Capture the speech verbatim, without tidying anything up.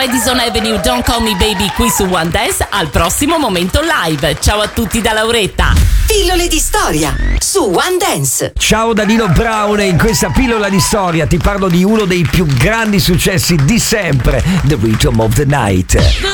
Madison Avenue, Don't Call Me Baby qui su One Dance. Al prossimo momento live. Ciao a tutti da Lauretta. Pillole di storia su One Dance. Ciao da Nino Brown e in questa pillola di storia ti parlo di uno dei più grandi successi di sempre, The Rhythm of the Night.